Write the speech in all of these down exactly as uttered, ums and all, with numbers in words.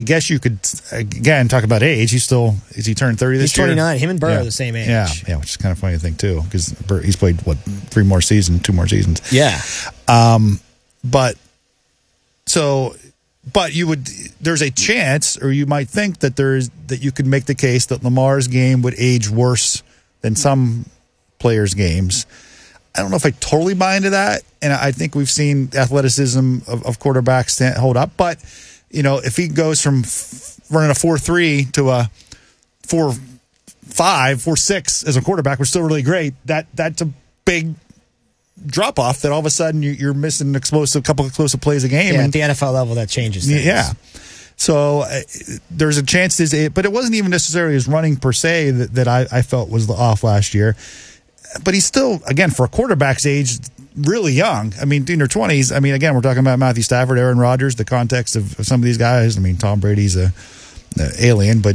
I guess you could, again, talk about age. He's still, is he turned thirty this he's year? He's twenty-nine. Him and Burrow yeah. are the same age. Yeah, yeah, which is kind of funny to think, too, because he's played, what, three more seasons, two more seasons. Yeah. Um, but, so, but you would, there's a chance, or you might think that there's, that you could make the case that Lamar's game would age worse than some players' games. I don't know if I totally buy into that, and I think we've seen athleticism of, of quarterbacks stand, hold up, but, you know, if he goes from f- running a four three to a four five, four six as a quarterback, which is still really great, that that's a big drop-off that all of a sudden you, you're missing an explosive, couple of explosive plays a game. Yeah, and, at the N F L level, that changes things. Yeah. So uh, there's a chance, this, but it wasn't even necessarily his running per se that, that I, I felt was off last year. But he's still, again, for a quarterback's age, really young. I mean, in their twenties. I mean, again, we're talking about Matthew Stafford, Aaron Rodgers, the context of, of some of these guys. I mean, Tom Brady's a, a alien, but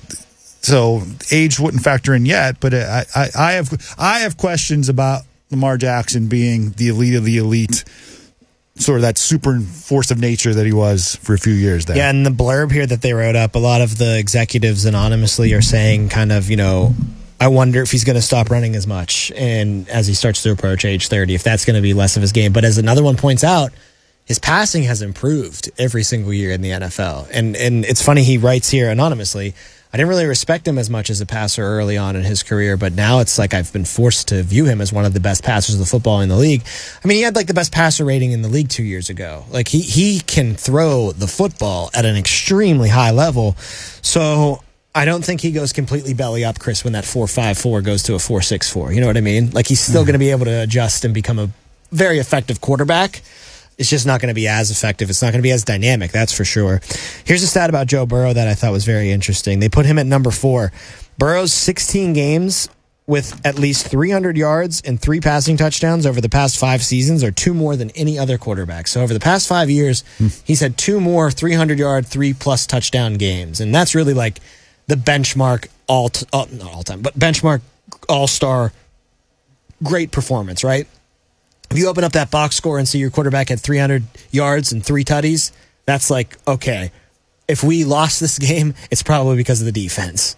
so age wouldn't factor in yet. But I, I, I have I have questions about Lamar Jackson being the elite of the elite, sort of that super force of nature that he was for a few years there. Yeah, and the blurb here that they wrote up, a lot of the executives anonymously are saying kind of, you know, I wonder if he's going to stop running as much and as he starts to approach age thirty, if that's going to be less of his game. But as another one points out, his passing has improved every single year in the N F L. And and it's funny, he writes here anonymously, I didn't really respect him as much as a passer early on in his career, but now it's like I've been forced to view him as one of the best passers of the football in the league. I mean, he had like the best passer rating in the league two years ago. Like he, he can throw the football at an extremely high level. So I don't think he goes completely belly up, Chris, when that four five four goes to a four six four. You know what I mean? Like he's still mm-hmm. going to be able to adjust and become a very effective quarterback. It's just not going to be as effective. It's not going to be as dynamic, that's for sure. Here's a stat about Joe Burrow that I thought was very interesting. They put him at number four. Burrow's sixteen games with at least three hundred yards and three passing touchdowns over the past five seasons are two more than any other quarterback. So over the past five years, mm. he's had two more three hundred-yard, three-plus touchdown games. And that's really like the benchmark all, t- oh, not all time, but benchmark all-star great performance, right? If you open up that box score and see your quarterback had three hundred yards and three tutties, that's like, okay, if we lost this game, it's probably because of the defense.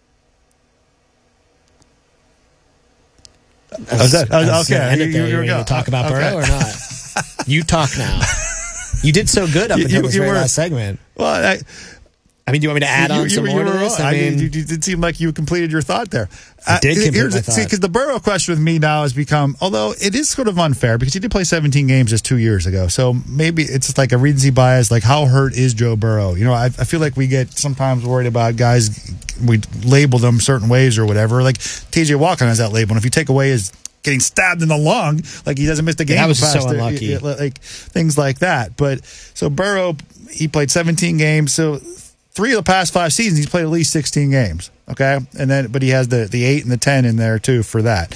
I was, that, I was, I was okay. End it there. You, you, you, you to talk about okay. Burrow or not? You talk now. You did so good up until you, this you very were, last segment. Well, I... I mean, do you want me to add you, on you, some you, more you to this? I, I mean, mean, you, you did seem like you completed your thought there. I uh, did complete my thought. See, because the Burrow question with me now has become, although it is sort of unfair because he did play seventeen games just two years ago. So maybe it's like a recency bias, like how hurt is Joe Burrow? You know, I, I feel like we get sometimes worried about guys, we label them certain ways or whatever. Like T J Watt has that label. And if you take away his getting stabbed in the lung, like he doesn't miss the game. Yeah, that was faster, so unlucky. Like things like that. But so Burrow, he played seventeen games. So three of the past five seasons, he's played at least sixteen games. Okay, and then but he has the the eight and the ten in there too for that.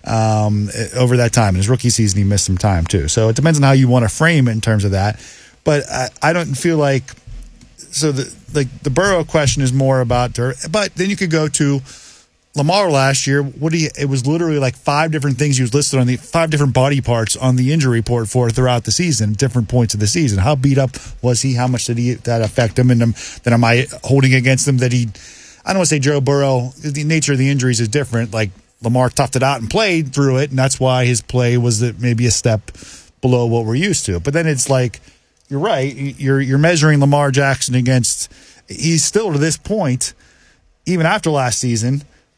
Um, over that time, in his rookie season, he missed some time too. So it depends on how you want to frame it in terms of that. But I, I don't feel like so the like the Burrow question is more about. But then you could go to Lamar last year. What he it was literally like five different things he was listed on the five different body parts on the injury report for throughout the season, different points of the season. How beat up was he? How much did he that affect him? And um, then am I holding against him that he? I don't want to say Joe Burrow. The nature of the injuries is different. Like Lamar toughed it out and played through it, and that's why his play was maybe a step below what we're used to. But then it's like you're right. You're you're measuring Lamar Jackson against. He's still to this point, even after last season.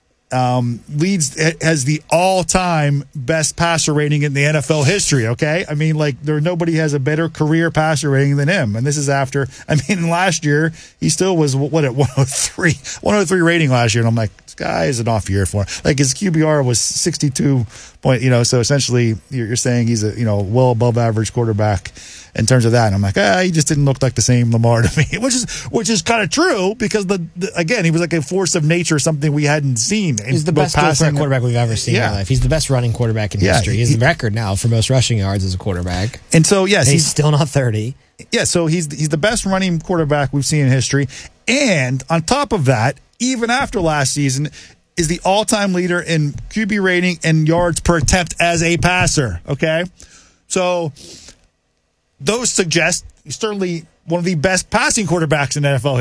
Um, leads has the all-time best passer rating in the N F L history. Okay, I mean, like there nobody has a better career passer rating than him, and this is after. I mean, last year he still was what at one oh three, one oh three rating last year, and I'm like, this guy is an off year for him. Like his Q B R was sixty-two point, you know. So essentially, you're, you're saying he's a you know well above average quarterback in terms of that. And I'm like, ah, he just didn't look like the same Lamar to me, which is which is kind of true because the, the again he was like a force of nature, something we hadn't seen. He's the best quarterback we've ever seen yeah. in life. He's the best running quarterback in yeah, history. He's he, the record now for most rushing yards as a quarterback. And so yes, and he's, he's still not thirty. Yeah, so he's he's the best running quarterback we've seen in history. And on top of that, even after last season, is the all-time leader in Q B rating and yards per attempt as a passer. Okay, so those suggest he's certainly one of the best passing quarterbacks in the N F L